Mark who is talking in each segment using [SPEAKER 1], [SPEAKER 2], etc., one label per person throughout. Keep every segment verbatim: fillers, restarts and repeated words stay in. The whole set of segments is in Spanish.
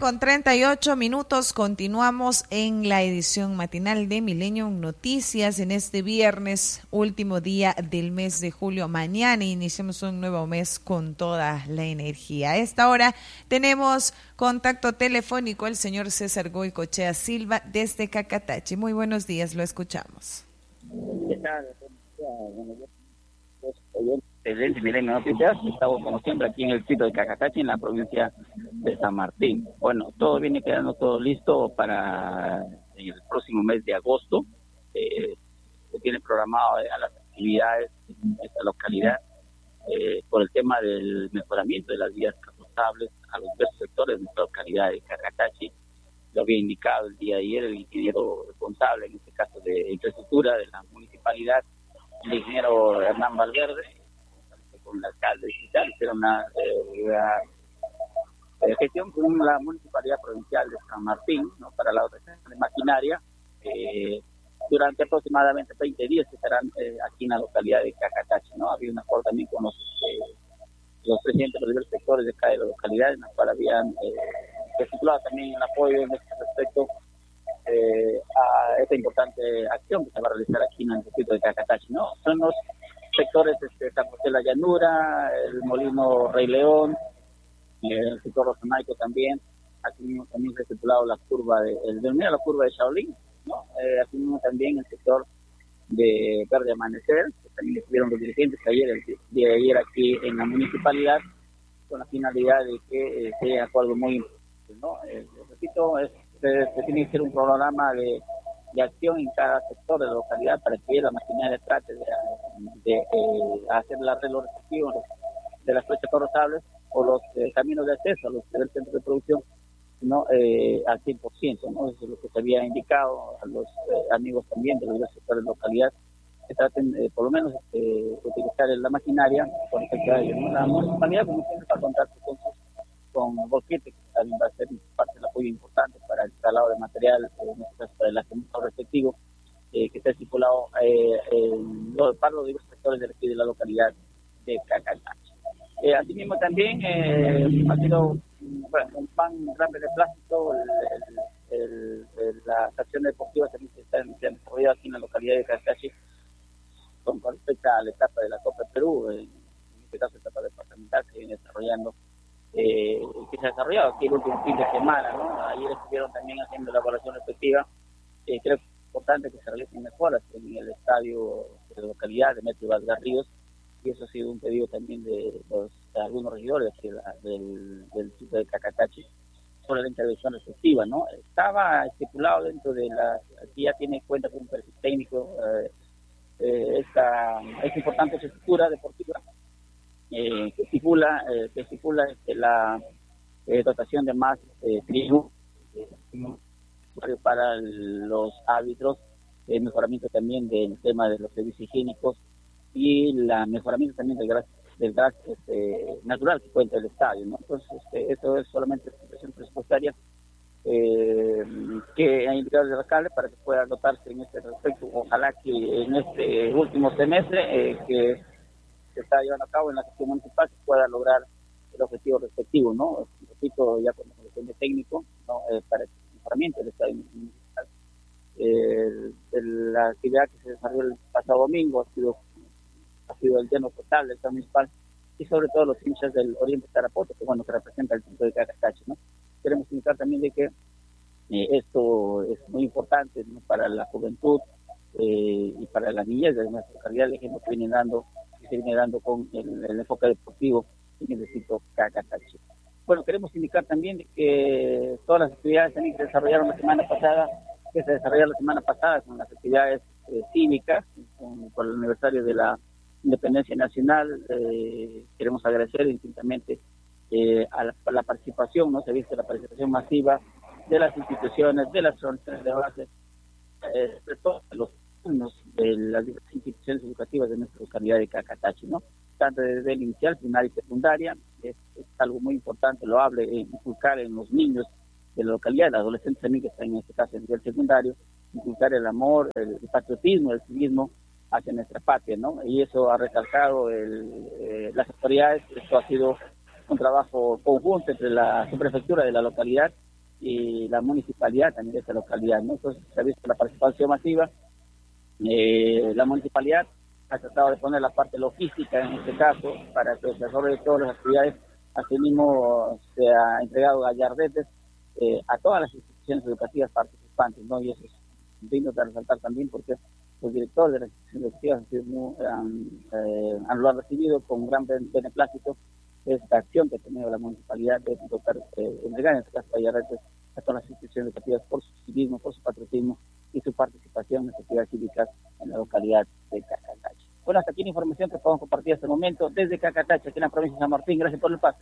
[SPEAKER 1] con treinta y ocho minutos, continuamos en la edición matinal de Millennium Noticias en este viernes, último día del mes de julio. Mañana iniciamos un nuevo mes con toda la energía. A esta hora tenemos contacto telefónico el señor César Goicochea Silva desde Cacatachi. Muy buenos días, lo escuchamos.
[SPEAKER 2] ¿Qué tal? Excelente, Millennium Noticias. Estamos como siempre aquí en el sitio de Cacatachi, en la provincia de San Martín. Bueno, todo viene quedando todo listo para el próximo mes de agosto. Eh, se tiene programado a las actividades en esta localidad eh, por el tema del mejoramiento de las vías transportables a los diversos sectores de nuestra localidad de Cacatachi. Lo había indicado el día de ayer el ingeniero responsable, en este caso de infraestructura de la municipalidad, el ingeniero Hernán Valverde, con el alcalde digital, hicieron una, eh, una eh, gestión con la municipalidad provincial de San Martín, ¿no? Para la dotación de maquinaria. Eh, durante aproximadamente veinte días que estarán eh, aquí en la localidad de Cacatachi, ¿no? Había un acuerdo también con los, eh, los presidentes de los diversos sectores de cada localidad, en la cual habían eh, estipulado también el apoyo en este respecto eh, a esta importante acción que se va a realizar aquí en el distrito de Cacatachi, ¿no? Son los sectores de San José de la Llanura, el Molino Rey León, el sector Rosanaico también. Aquí mismo también se ha estipulado la curva de, el de la curva de Shaolin, ¿no? Eh, aquí mismo también el sector de Verde Amanecer, que también estuvieron los dirigentes ayer, el día de ayer aquí en la municipalidad, con la finalidad de que eh, sea algo muy importante, ¿no? Eh, repito, es, se, se tiene que hacer un programa de de acción en cada sector de la localidad para que la maquinaria trate de, de eh, hacer el arreglo respectivo de las flechas cortables o los eh, caminos de acceso a los del centro de producción, no eh, al cien por ciento, ¿no? Eso es lo que se había indicado a los eh, amigos también de los diversos sectores de la localidad, que traten eh, por lo menos eh, utilizar la maquinaria con respecto a ello, ¿no? La municipalidad, como siempre, va a contar con sus con Volquete, que también va a ser parte del apoyo importante para el traslado de material, en este caso para el asentamiento respectivo, eh, que está estipulado eh, en, para los diversos sectores de, de la localidad de Cacatachi. Eh, asimismo también eh, ha sido bueno, un pan grande de plástico, el, el, el, las acciones deportivas también se están, se han desarrollado aquí en la localidad de Cacatachi con respecto a la etapa de la Copa de Perú, en este caso etapa departamental que viene desarrollando. Eh, que se ha desarrollado aquí el último fin de semana, ¿no? Ayer estuvieron también haciendo la evaluación respectiva. Eh, creo que es importante que se realicen mejoras en el estadio de la localidad de Metro Vázquez Ríos, y eso ha sido un pedido también de, los, de algunos regidores de la, del, del sitio de Cacatachi sobre la intervención respectiva, ¿no? Estaba estipulado dentro de la, aquí ya tiene cuenta con un perfil técnico, eh, eh, esta, esta importante estructura deportiva. Eh, que estipula, eh, que estipula este, la eh, dotación de más eh, tribu eh, para los árbitros, el mejoramiento también del tema de los servicios higiénicos y el mejoramiento también del gas, del gas este, natural que cuenta el estadio, ¿no? Entonces, este, eso es solamente situación presupuestaria eh, que ha indicado el alcalde para que pueda dotarse en este respecto. Ojalá que en este último semestre eh, que se está llevando a cabo en la gestión municipal se pueda lograr el objetivo respectivo, ¿no? Repito, ya con el depende técnico, ¿no? Eh, para el mejoramiento del estadio municipal. Eh, el, la actividad que se desarrolló el pasado domingo ha sido ha sido el lleno total del estadio municipal y sobre todo los hinchas del Oriente Tarapoto, que bueno, que representa el punto de Cacatachi, ¿no? Queremos indicar también de que eh, esto es muy importante, ¿no? Para la juventud eh, y para la niñez de nuestra localidad, el ejemplo que viene dando se viene dando con el, el enfoque deportivo en el distrito Cacatachi. Bueno, queremos indicar también de que todas las actividades también que se desarrollaron la semana pasada, que se desarrollaron la semana pasada con las actividades eh, cívicas, con, con el aniversario de la Independencia Nacional, eh, queremos agradecer infinitamente eh, a, la, a la participación, ¿no? Se ha visto la participación masiva de las instituciones, de las organizaciones de base, eh, de todos los de las instituciones educativas de nuestra localidad de Cacatachi, ¿no? Tanto desde el inicial, primaria y secundaria, es, es algo muy importante, lo hable, eh, inculcar en los niños de la localidad, los adolescentes también que están en este caso en el secundario, inculcar el amor, el, el patriotismo, el civismo hacia nuestra patria, ¿no? Y eso ha recalcado el, eh, las autoridades. Esto ha sido un trabajo conjunto entre la subprefectura de la localidad y la municipalidad también de esta localidad, ¿no? Entonces se ha visto la participación masiva. Eh, la municipalidad ha tratado de poner la parte logística en este caso para que se desarrolle todas las actividades. Asimismo se ha entregado gallardetes eh, a todas las instituciones educativas participantes, ¿no? Y eso es digno de resaltar también porque los directores de las instituciones educativas han, sido muy, han, eh, han lo han recibido con gran beneplácito esta acción que ha tenido la municipalidad de dotar, eh, entregar en este caso gallardetes a todas las instituciones educativas por su civismo, por su patriotismo y su participación en las actividades cívicas en la localidad de Cacatache. Bueno, hasta aquí la información que podemos compartir hasta el momento desde Cacatache, aquí en la provincia de San Martín. Gracias por el paso.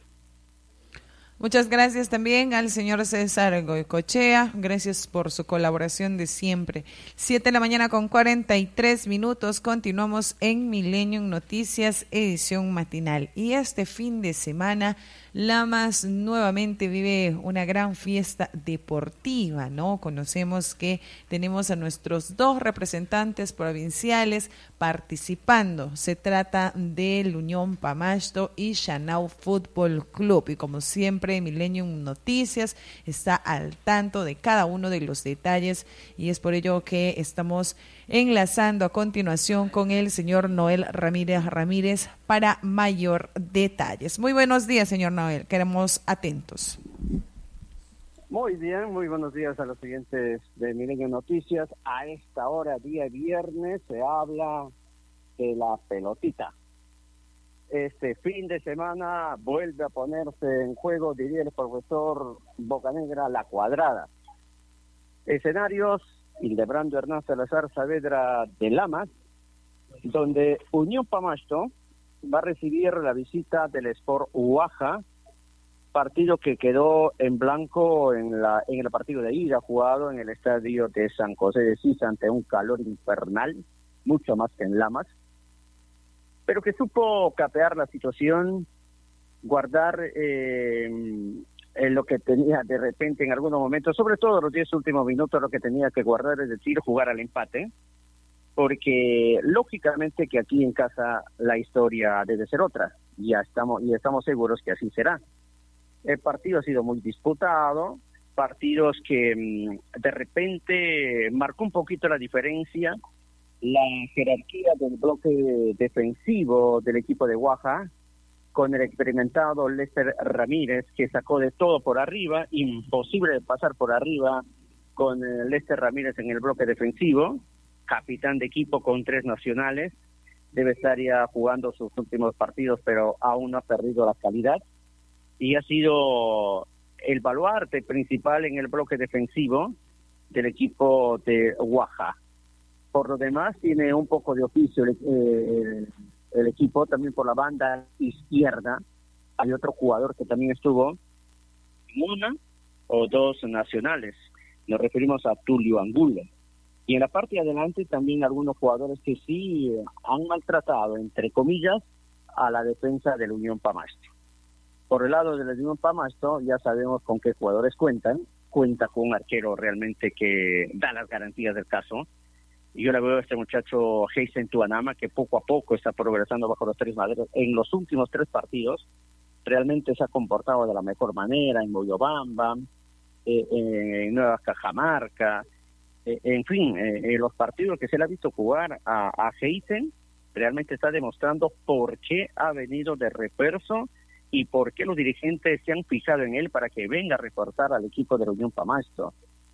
[SPEAKER 1] Muchas gracias también al señor César Goicoechea, gracias por su colaboración de siempre. Siete de la mañana con cuarenta y tres minutos, continuamos en Millennium Noticias, edición matinal. Y este fin de semana, Lamas nuevamente vive una gran fiesta deportiva, ¿no? Conocemos que tenemos a nuestros dos representantes provinciales participando. Se trata del Unión Pamasto y Chanao Fútbol Club. Y como siempre, Millennium Noticias está al tanto de cada uno de los detalles y es por ello que estamos enlazando a continuación con el señor Noel Ramírez Ramírez para mayor detalles. Muy buenos días, señor Noel, quedamos atentos.
[SPEAKER 3] Muy bien, muy buenos días a los siguientes de Milenio Noticias. A esta hora, día viernes, se habla de la pelotita. Este fin de semana vuelve a ponerse en juego, diría el profesor Bocanegra, la cuadrada. Escenarios: Hildebrando Hernán Salazar Saavedra de Lamas, donde Unión Pamasto va a recibir la visita del Sport Huaja, partido que quedó en blanco en la en el partido de ida jugado en el estadio de San José de Sisa ante un calor infernal, mucho más que en Lamas, pero que supo capear la situación, guardar eh, en lo que tenía de repente en algunos momentos, sobre todo los diez últimos minutos, lo que tenía que guardar, es decir, jugar al empate, porque lógicamente que aquí en casa la historia debe ser otra, ya estamos y estamos seguros que así será. El partido ha sido muy disputado, partidos que de repente marcó un poquito la diferencia, la jerarquía del bloque defensivo del equipo de Huaja, con el experimentado Lester Ramírez, que sacó de todo por arriba, imposible de pasar por arriba con Lester Ramírez en el bloque defensivo, capitán de equipo con tres nacionales, debe estar ya jugando sus últimos partidos, pero aún no ha perdido la calidad, y ha sido el baluarte principal en el bloque defensivo del equipo de Huaja. Por lo demás, tiene un poco de oficio el, eh, el equipo, también por la banda izquierda. Hay otro jugador que también estuvo en una o dos nacionales. Nos referimos a Tulio Angulo. Y en la parte de adelante también algunos jugadores que sí han maltratado, entre comillas, a la defensa del Unión Pamasto. Por el lado del Unión Pamasto, ya sabemos con qué jugadores cuentan. Cuenta con un arquero realmente que da las garantías del caso. Y yo le veo a este muchacho Heisen Tuanama, que poco a poco está progresando bajo los tres maderos. En los últimos tres partidos realmente se ha comportado de la mejor manera, en Moyobamba, eh, en Nueva Cajamarca, eh, en fin, eh, en los partidos que se le ha visto jugar a, a Heisen, realmente está demostrando por qué ha venido de refuerzo y por qué los dirigentes se han fijado en él para que venga a reforzar al equipo de la Unión Pamasto.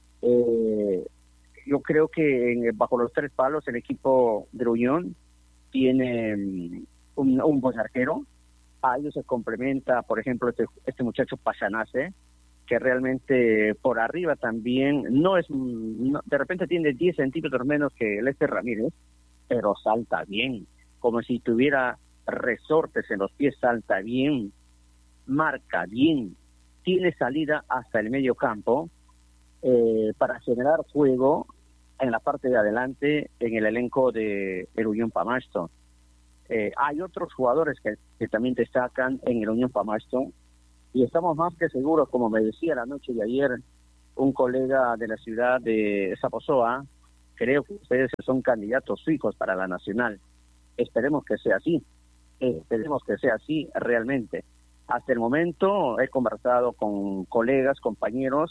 [SPEAKER 3] Eh, Yo creo que en, bajo los tres palos el equipo de la Unión tiene un, un buen arquero. A ellos se complementa, por ejemplo, este, este muchacho Pachanace, que realmente por arriba también no es, no, de repente tiene diez centímetros menos que Lester Ramírez, pero salta bien, como si tuviera resortes en los pies, salta bien, marca bien, tiene salida hasta el medio campo eh, para generar juego en la parte de adelante en el elenco de el Unión Pamasto. Eh, hay otros jugadores que, que también destacan en el Unión Pamasto y estamos más que seguros, como me decía la noche de ayer un colega de la ciudad de Zaposoa, creo que ustedes son candidatos fijos para la nacional. Esperemos que sea así, eh, esperemos que sea así realmente. Hasta el momento he conversado con colegas, compañeros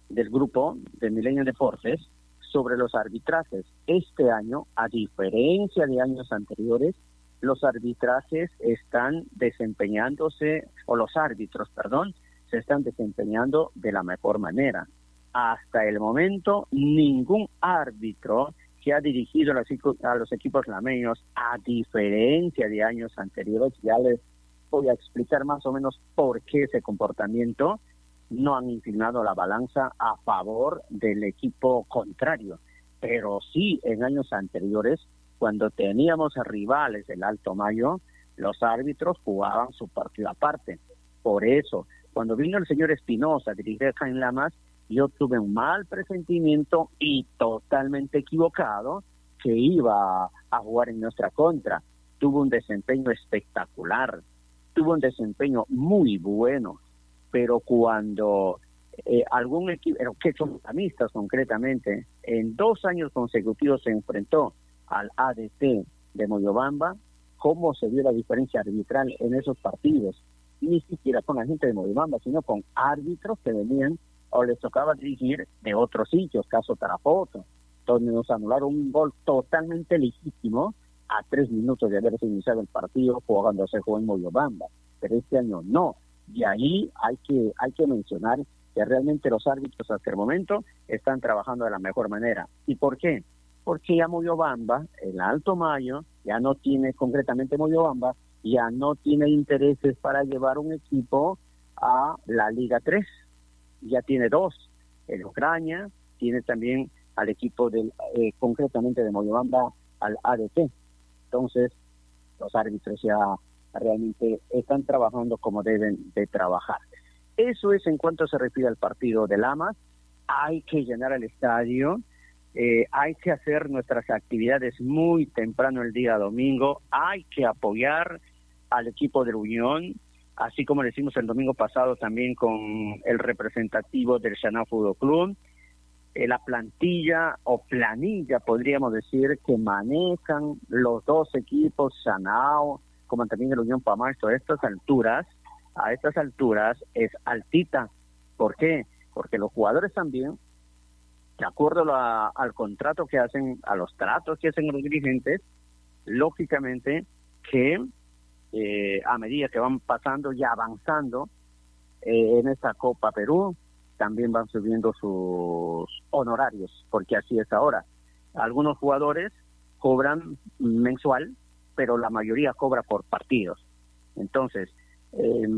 [SPEAKER 3] del grupo de Milenio Deportes sobre los arbitrajes. Este año, a diferencia de años anteriores, los arbitrajes están desempeñándose, o los árbitros, perdón, se están desempeñando de la mejor manera. Hasta el momento, ningún árbitro que ha dirigido a los, a los equipos lameños, a diferencia de años anteriores, ya les voy a explicar más o menos por qué ese comportamiento, no han inclinado la balanza a favor del equipo contrario. Pero sí, en años anteriores, cuando teníamos a rivales del Alto Mayo, los árbitros jugaban su partido aparte. Por eso, cuando vino el señor Espinosa a dirigir acá en Lamas, yo tuve un mal presentimiento y totalmente equivocado que iba a jugar en nuestra contra. Tuvo un desempeño espectacular, tuvo un desempeño muy bueno, pero cuando eh, algún equipo, que son amistas concretamente, en dos años consecutivos se enfrentó al A D T de Moyobamba, ¿cómo se vio la diferencia arbitral en esos partidos? Ni siquiera con la gente de Moyobamba, sino con árbitros que venían o les tocaba dirigir de otros sitios, caso Tarapoto, donde nos anularon un gol totalmente legítimo a tres minutos de haberse iniciado el partido cuando se jugó en Moyobamba, pero este año no. Y ahí hay que hay que mencionar que realmente los árbitros hasta el momento están trabajando de la mejor manera. ¿Y por qué? Porque ya Moyobamba, el Alto Mayo, ya no tiene, concretamente Moyobamba, ya no tiene intereses para llevar un equipo a la Liga tres. Ya tiene dos, el Ucrania, tiene también al equipo del eh, concretamente de Moyobamba, al A D T. Entonces, los árbitros ya realmente están trabajando como deben de trabajar. Eso es en cuanto se refiere al partido de Lamas. Hay que llenar el estadio, eh, hay que hacer nuestras actividades muy temprano el día domingo, hay que apoyar al equipo de la Unión, así como lo hicimos el domingo pasado también con el representativo del Chanao Fútbol Club. Eh, la plantilla o planilla, podríamos decir, que manejan los dos equipos, Chanao, como también el Unión Pamacho, a estas alturas, a estas alturas es altita. ¿Por qué? Porque los jugadores también, de acuerdo a la, al contrato que hacen, a los tratos que hacen los dirigentes, lógicamente que Eh, a medida que van pasando y avanzando eh, en esta Copa Perú, también van subiendo sus honorarios, porque así es ahora. Algunos jugadores cobran mensual, pero la mayoría cobra por partidos. Entonces, eh,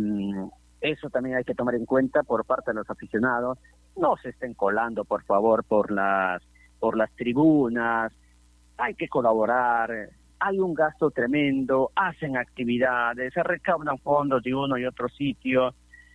[SPEAKER 3] eso también hay que tomar en cuenta por parte de los aficionados. No se estén colando, por favor, por las, por las tribunas. Hay que colaborar. Hay un gasto tremendo, hacen actividades, se recaudan fondos de uno y otro sitio,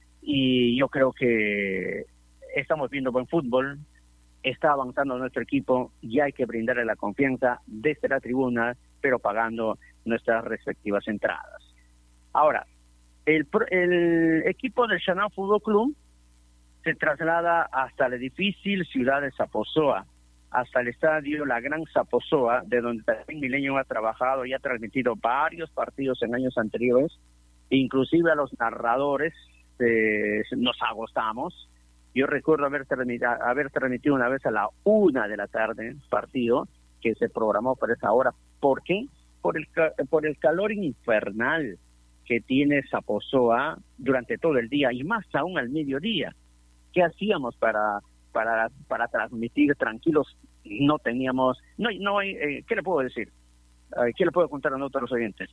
[SPEAKER 3] y yo creo que estamos viendo buen fútbol, está avanzando nuestro equipo, y hay que brindarle la confianza desde la tribuna, pero pagando nuestras respectivas entradas. Ahora, el, el equipo del Chanao Fútbol Club se traslada hasta la difícil ciudad de Saposoa, hasta el estadio La Gran Saposoa, de donde también Milenio ha trabajado y ha transmitido varios partidos en años anteriores, inclusive a los narradores eh, nos agostamos. Yo recuerdo haber transmitido, haber transmitido una vez a la una de la tarde partido que se programó para esa hora. ¿Por qué? Por el, por el calor infernal que tiene Saposoa durante todo el día, y más aún al mediodía. ¿Qué hacíamos para... para para transmitir tranquilos? No teníamos, no, no hay, eh, ¿qué le puedo decir? Eh, ¿Qué le puedo contar a nosotros los oyentes?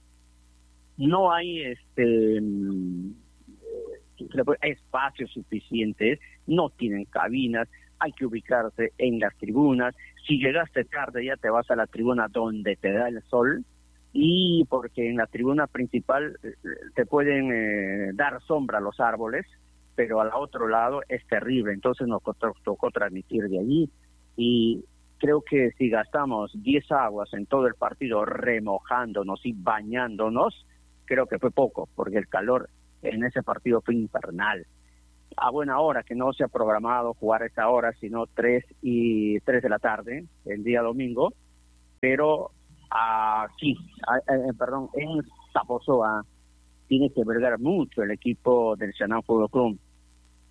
[SPEAKER 3] No hay este eh, espacios suficientes, no tienen cabinas, hay que ubicarse en las tribunas. Si llegaste tarde ya te vas a la tribuna donde te da el sol, y porque en la tribuna principal eh, te pueden eh, dar sombra los árboles, pero al otro lado es terrible. Entonces nos tocó, tocó transmitir de allí, y creo que si gastamos diez aguas en todo el partido remojándonos y bañándonos, creo que fue poco, porque el calor en ese partido fue infernal. A buena hora, que no se ha programado jugar a esa hora, sino tres y tres de la tarde, el día domingo, pero aquí, eh, perdón, en Saposoa tiene que vergar mucho el equipo del Chanao Fútbol Club. Eh,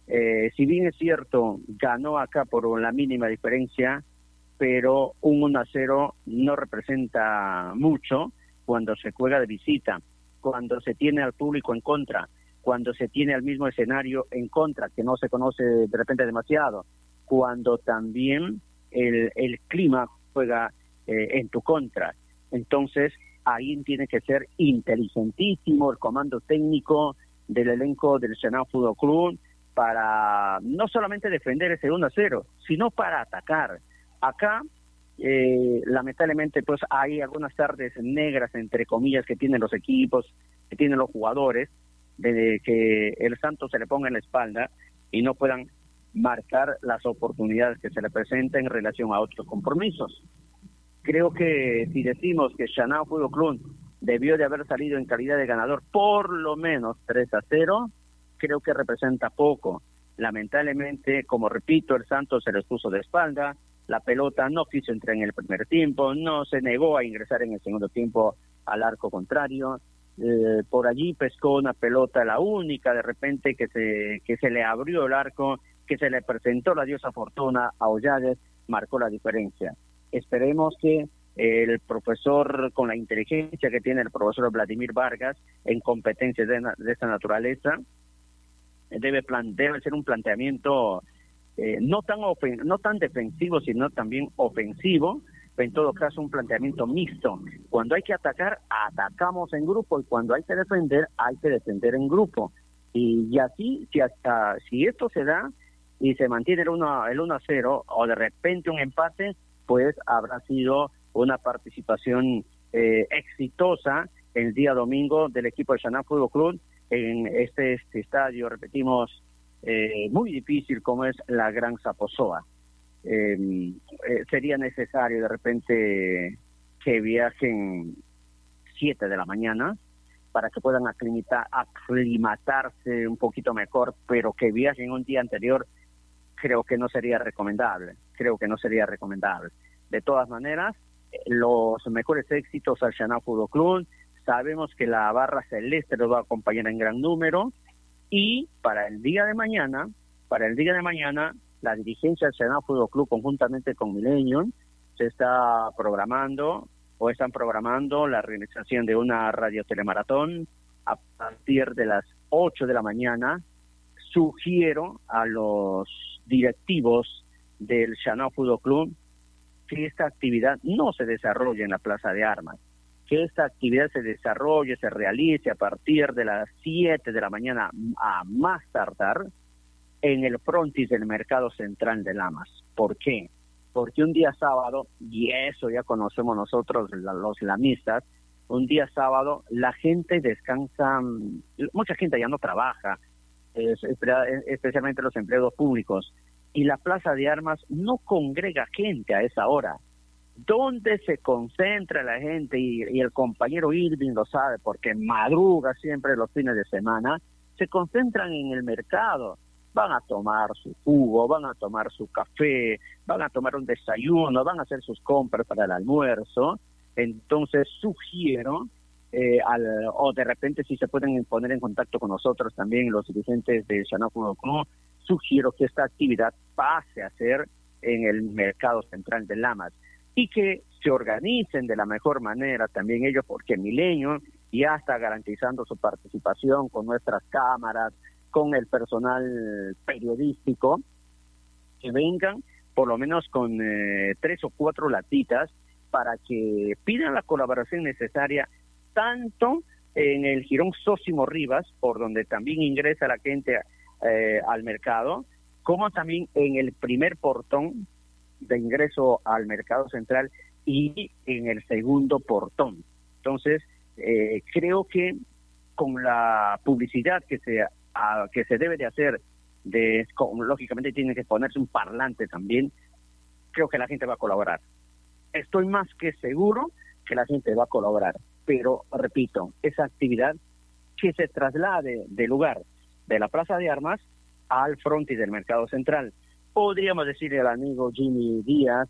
[SPEAKER 3] Eh, si bien es cierto, ganó acá por la mínima diferencia, pero un uno a cero no representa mucho cuando se juega de visita, cuando se tiene al público en contra, cuando se tiene al mismo escenario en contra, que no se conoce de repente demasiado, cuando también el, el clima juega eh, en tu contra. Entonces, ahí tiene que ser inteligentísimo el comando técnico del elenco del Shanao Fútbol Club para no solamente defender ese uno a cero, sino para atacar. Acá, eh, lamentablemente, pues hay algunas tardes negras, entre comillas, que tienen los equipos, que tienen los jugadores, de que el Santos se le ponga en la espalda y no puedan marcar las oportunidades que se le presentan en relación a otros compromisos. Creo que si decimos que Shanao Fútbol Club debió de haber salido en calidad de ganador por lo menos tres a cero, creo que representa poco. Lamentablemente, como repito, el Santos se les puso de espalda, la pelota no quiso entrar en el primer tiempo, no se negó a ingresar en el segundo tiempo al arco contrario, eh, por allí pescó una pelota, la única de repente que se, que se le abrió el arco, que se le presentó la diosa fortuna a Ollades, marcó la diferencia. Esperemos que el profesor, con la inteligencia que tiene el profesor Vladimir Vargas en competencias de, de esta naturaleza, debe, plan, debe ser un planteamiento eh, no tan ofen, no tan defensivo, sino también ofensivo, en todo caso un planteamiento mixto. Cuando hay que atacar, atacamos en grupo, y cuando hay que defender, hay que defender en grupo. Y, y así, si hasta si esto se da y se mantiene el uno a cero, o de repente un empate, pues habrá sido una participación eh, exitosa el día domingo del equipo de Shanao Fútbol Club en este, este estadio, repetimos, eh, muy difícil como es la Gran Zaposoa. Eh, eh, sería necesario de repente que viajen siete de la mañana para que puedan aclimatar, aclimatarse un poquito mejor, pero que viajen un día anterior creo que no sería recomendable, creo que no sería recomendable. De todas maneras, los mejores éxitos al Shanao Fútbol Club. Sabemos que la barra celeste los va a acompañar en gran número, y para el día de mañana, para el día de mañana, la dirigencia del Shanao Fútbol Club conjuntamente con Millennium se está programando o están programando la realización de una radiotelemaratón a partir de las ocho de la mañana. Sugiero a los directivos del Shanao Fútbol Club que esta actividad no se desarrolle en la Plaza de Armas, que esta actividad se desarrolle, se realice a partir de las siete de la mañana a más tardar en el frontis del Mercado Central de Lamas. ¿Por qué? Porque un día sábado, y eso ya conocemos nosotros los lamistas, un día sábado la gente descansa, mucha gente ya no trabaja, especialmente los empleados públicos, y la Plaza de Armas no congrega gente a esa hora. ¿Dónde se concentra la gente? Y, y el compañero Irving lo sabe, porque madruga siempre los fines de semana. Se concentran en el mercado, van a tomar su jugo, van a tomar su café, van a tomar un desayuno, van a hacer sus compras para el almuerzo. Entonces sugiero, eh, al, o de repente si se pueden poner en contacto con nosotros también los dirigentes de Shanao Fútbol Club, sugiero que esta actividad pase a ser en el Mercado Central de Lamas, y que se organicen de la mejor manera también ellos, porque Milenio ya está garantizando su participación con nuestras cámaras, con el personal periodístico, que vengan por lo menos con eh, tres o cuatro latitas para que pidan la colaboración necesaria, tanto en el Jirón Sósimo Rivas, por donde también ingresa la gente eh, al mercado, como también en el primer portón de ingreso al Mercado Central y en el segundo portón. Entonces, eh, creo que con la publicidad que se a, que se debe de hacer, de con, lógicamente tiene que ponerse un parlante también, creo que la gente va a colaborar. Estoy más que seguro que la gente va a colaborar, pero repito, esa actividad que se traslade del lugar de la Plaza de Armas al frontis del Mercado Central. Podríamos decirle al amigo Jimmy Díaz,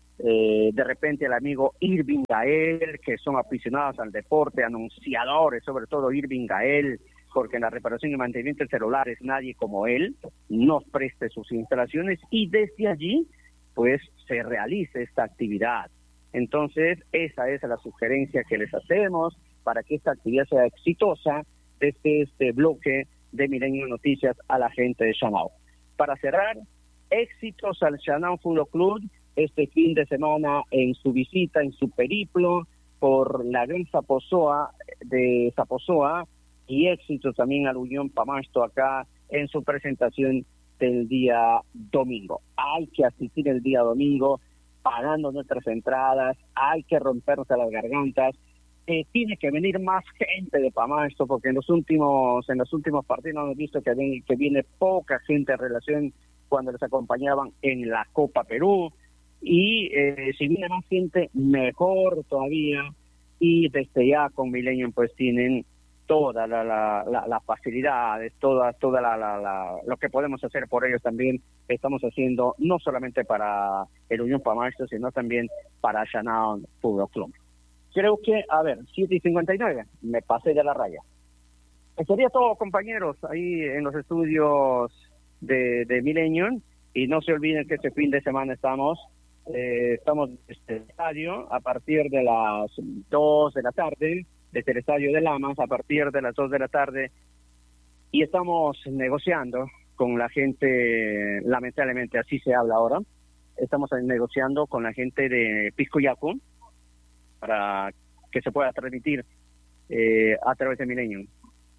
[SPEAKER 3] eh, de repente al amigo Irving Gael, que son aficionados al deporte, anunciadores, sobre todo Irving Gael, porque en la reparación y mantenimiento de celulares nadie como él nos preste sus instalaciones y desde allí pues se realice esta actividad. Entonces esa es la sugerencia que les hacemos para que esta actividad sea exitosa desde este bloque de Milenio Noticias a la gente de Shanao. Para cerrar, éxitos al Shanao Fútbol Club este fin de semana en su visita, en su periplo por la Gran Zaposoa de Zaposoa, y éxitos también al Unión Pamasto acá en su presentación del día domingo. Hay que asistir el día domingo pagando nuestras entradas, hay que romperse las gargantas, eh, tiene que venir más gente de Pamasto, porque en los últimos en los últimos partidos hemos visto que, ven, que viene poca gente en relación cuando les acompañaban en la Copa Perú, y eh, si viene más gente, mejor todavía, y desde ya con Millennium pues tienen todas la, la, la, las facilidades, toda, toda la, la, la, lo que podemos hacer por ellos también estamos haciendo, no solamente para el Unión Pamasto, sino también para Shanao Fútbol Club. Creo que, a ver, siete y cincuenta y nueve, me pasé de la raya. Sería todo, compañeros, ahí en los estudios de, de Millennium, y no se olviden que este fin de semana estamos eh, estamos en este estadio a partir de las dos de la tarde, desde el estadio de Lamas a partir de las dos de la tarde, y estamos negociando con la gente, lamentablemente así se habla ahora, estamos negociando con la gente de Piscoyacu para que se pueda transmitir eh, a través de Millennium.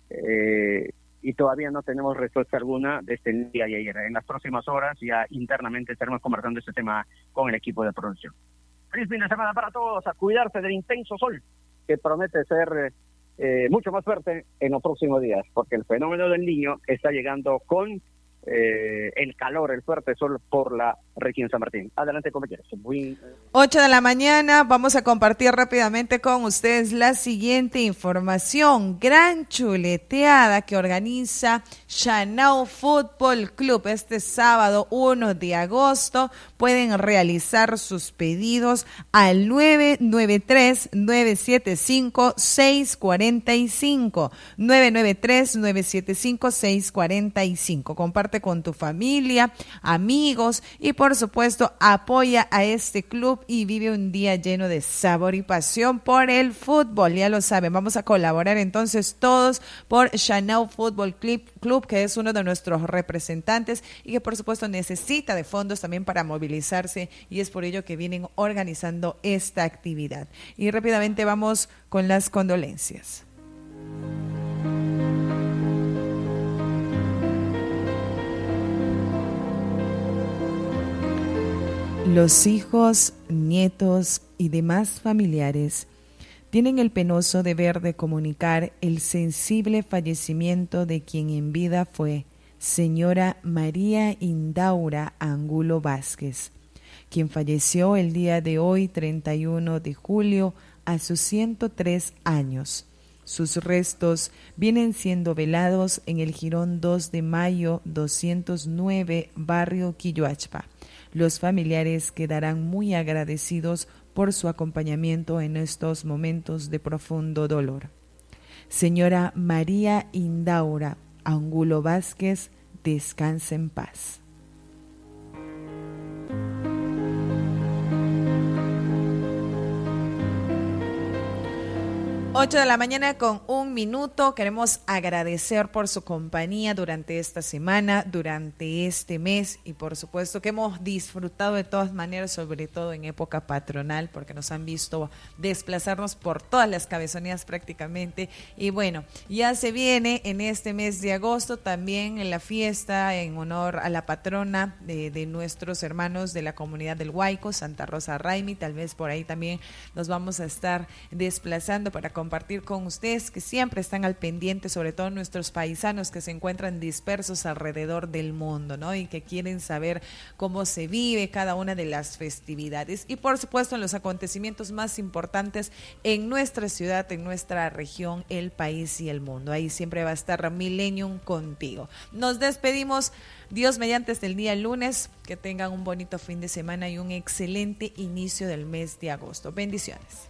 [SPEAKER 3] Eh, y todavía no tenemos respuesta alguna desde el día de ayer. En las próximas horas ya internamente estaremos conversando este tema con el equipo de producción. Feliz fin de semana para todos, a cuidarse del intenso sol que promete ser eh, mucho más fuerte en los próximos días, porque el fenómeno del Niño está llegando con eh, el calor, el fuerte sol por la región San Martín. Adelante, compañeros. Muy...
[SPEAKER 1] ocho de la mañana, vamos a compartir rápidamente con ustedes la siguiente información. Gran chuleteada que organiza Shanao Fútbol Club este sábado uno de agosto. Pueden realizar sus pedidos al nueve nueve tres, nueve siete cinco, seis cuatro cinco, nueve nueve tres, nueve siete cinco, seis cuatro cinco. Comparte con tu familia, amigos, y por supuesto apoya a este club y vive un día lleno de sabor y pasión por el fútbol. Ya lo saben, vamos a colaborar entonces todos por Shanao Fútbol Club, que es uno de nuestros representantes y que por supuesto necesita de fondos también para movilizarse, y es por ello que vienen organizando esta actividad. Y rápidamente vamos con las condolencias. Los hijos, nietos y demás familiares tienen el penoso deber de comunicar el sensible fallecimiento de quien en vida fue señora María Indaura Angulo Vázquez, quien falleció el día de hoy, treinta y uno de julio, a sus ciento tres años. Sus restos vienen siendo velados en el Jirón dos de mayo doscientos nueve, barrio Quilloachpa. Los familiares quedarán muy agradecidos por su acompañamiento en estos momentos de profundo dolor. Señora María Indaura Angulo Vázquez, descanse en paz. ocho de la mañana con un minuto. Queremos agradecer por su compañía durante esta semana, durante este mes, y por supuesto que hemos disfrutado de todas maneras, sobre todo en época patronal, porque nos han visto desplazarnos por todas las cabezonías prácticamente. Y bueno, ya se viene en este mes de agosto también en la fiesta en honor a la patrona de, de nuestros hermanos de la comunidad del Huayco, Santa Rosa Raimi. Tal vez por ahí también nos vamos a estar desplazando para compartir con ustedes, que siempre están al pendiente, sobre todo nuestros paisanos que se encuentran dispersos alrededor del mundo, ¿no? Y que quieren saber cómo se vive cada una de las festividades, y por supuesto en los acontecimientos más importantes en nuestra ciudad, en nuestra región, el país y el mundo. Ahí siempre va a estar Millennium contigo. Nos despedimos, Dios mediante, hasta el día lunes. Que tengan un bonito fin de semana y un excelente inicio del mes de agosto. Bendiciones.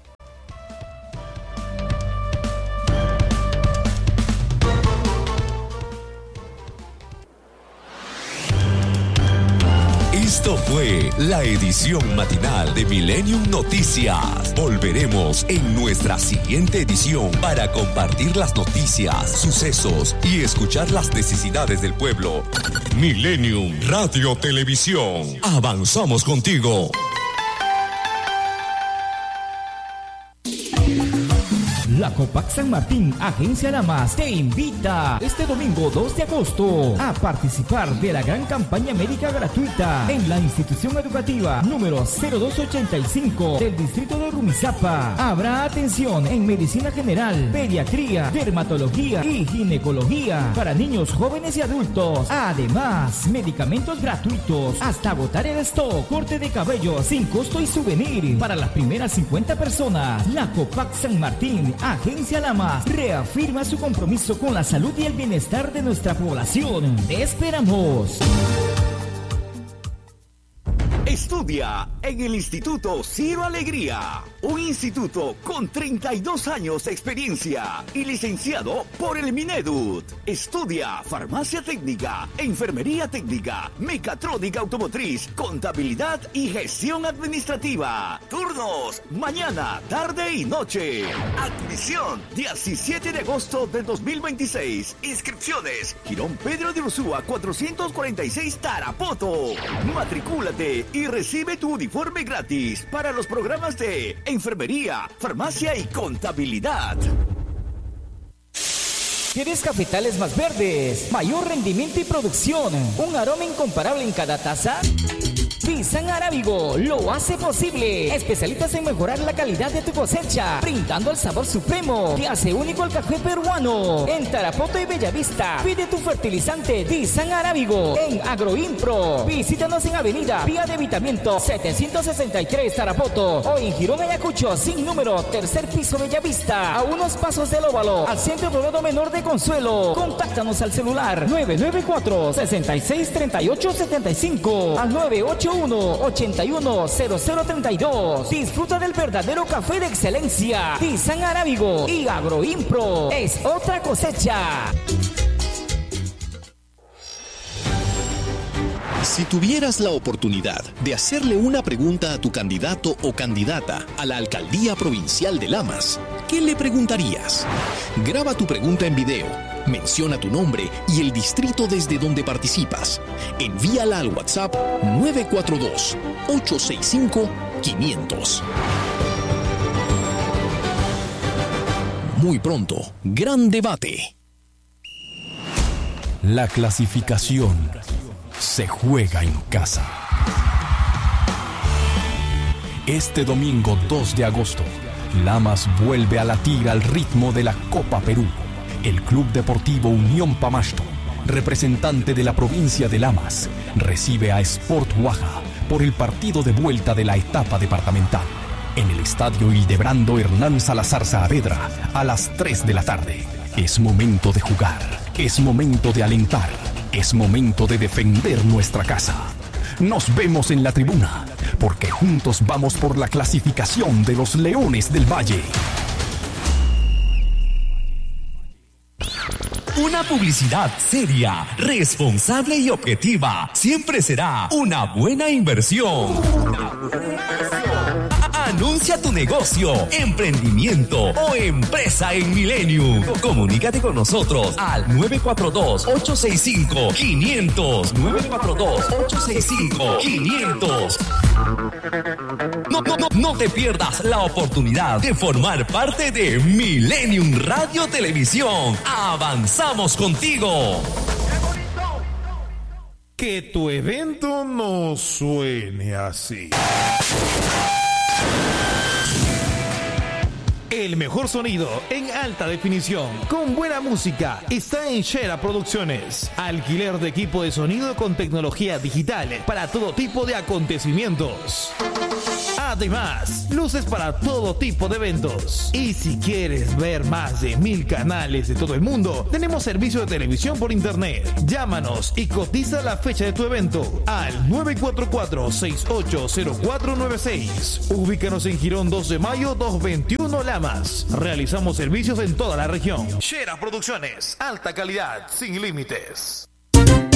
[SPEAKER 4] Esto fue la edición matinal de Millennium Noticias. Volveremos en nuestra siguiente edición para compartir las noticias, sucesos y escuchar las necesidades del pueblo. Millennium Radio Televisión. Avanzamos contigo.
[SPEAKER 5] La Copac San Martín, Agencia Lamas, te invita este domingo dos de agosto a participar de la gran campaña médica gratuita en la institución educativa número cero dos ochenta y cinco del distrito de Rumizápa. Habrá atención en medicina general, pediatría, dermatología y ginecología para niños, jóvenes y adultos. Además, medicamentos gratuitos hasta agotar el stock, corte de cabello sin costo y souvenir para las primeras cincuenta personas. La Copac San Martín, Agencia Lamas, reafirma su compromiso con la salud y el bienestar de nuestra población. ¡Te esperamos!
[SPEAKER 6] Estudia en el Instituto Ciro Alegría, un instituto con treinta y dos años de experiencia y licenciado por el Minedut. Estudia farmacia técnica, enfermería técnica, mecatrónica automotriz, contabilidad y gestión administrativa. Turnos mañana, tarde y noche. Admisión diecisiete de agosto del dos mil veintiséis. Inscripciones Girón Pedro de Ursúa cuatrocientos cuarenta y seis Tarapoto. Matricúlate y recibe tu uniforme gratis para los programas de enfermería, farmacia y contabilidad.
[SPEAKER 5] ¿Quieres cafetales más verdes, mayor rendimiento y producción, un aroma incomparable en cada taza? Pisan Arábigo lo hace posible. Especialistas en mejorar la calidad de tu cosecha, brindando el sabor supremo que hace único el café peruano. En Tarapoto y Bellavista, pide tu fertilizante Pisan Arábigo en Agroimpro. Visítanos en Avenida Vía de Evitamiento setecientos sesenta y tres Tarapoto o en Girón Ayacucho sin número, tercer piso Bellavista, a unos pasos del Óvalo, al Centro Poblado Menor de Consuelo. Contáctanos al celular nueve nueve cuatro, seis seis tres ocho siete cinco al nueve ocho uno, ocho uno cero cero tres dos. Disfruta del verdadero café de excelencia. Pisan Arábigo y Agroimpro es otra cosecha.
[SPEAKER 7] Si tuvieras la oportunidad de hacerle una pregunta a tu candidato o candidata a la alcaldía provincial de Lamas, ¿qué le preguntarías? Graba tu pregunta en video, menciona tu nombre y el distrito desde donde participas. Envíala al WhatsApp nueve cuatro dos, ocho seis cinco, quinientos. Muy pronto, gran debate.
[SPEAKER 8] La clasificación se juega en casa. Este domingo dos de agosto, Lamas vuelve a latir al ritmo de la Copa Perú. El Club Deportivo Unión Pamasto, representante de la provincia de Lamas, recibe a Sport Huaja por el partido de vuelta de la etapa departamental en el estadio Hildebrando Hernán Salazar Saavedra a las tres de la tarde. Es momento de jugar, es momento de alentar, es momento de defender nuestra casa. Nos vemos en la tribuna, porque juntos vamos por la clasificación de los Leones del Valle.
[SPEAKER 4] Una publicidad seria, responsable y objetiva siempre será una buena inversión. Una buena inversión. Anuncia tu negocio, emprendimiento o empresa en Millennium. Comunícate con nosotros al nueve cuatro dos, ocho seis cinco, quinientos. nueve cuatro dos, ocho seis cinco, quinientos. No, no, no, no te pierdas la oportunidad de formar parte de Millennium Radio Televisión. Avanzamos contigo.
[SPEAKER 9] Que tu evento no suene así. El mejor sonido en alta definición, con buena música, está en Shera Producciones. Alquiler de equipo de sonido con tecnología digital para todo tipo de acontecimientos. Además, luces para todo tipo de eventos. Y si quieres ver más de mil canales de todo el mundo, tenemos servicio de televisión por internet. Llámanos y cotiza la fecha de tu evento al nueve cuatro cuatro, seis ocho cero cuatro nueve seis. Ubícanos en Girón dos de mayo doscientos veintiuno Lamas. Realizamos servicios en toda la región. Shera Producciones, alta calidad, sin límites.